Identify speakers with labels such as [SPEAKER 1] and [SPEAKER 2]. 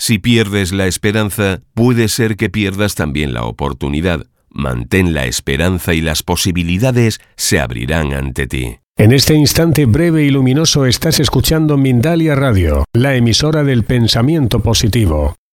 [SPEAKER 1] Si pierdes la esperanza, puede ser que pierdas también la oportunidad. Mantén la esperanza y las posibilidades se abrirán ante ti.
[SPEAKER 2] En este instante breve y luminoso estás escuchando Mindalia Radio, la emisora del pensamiento positivo.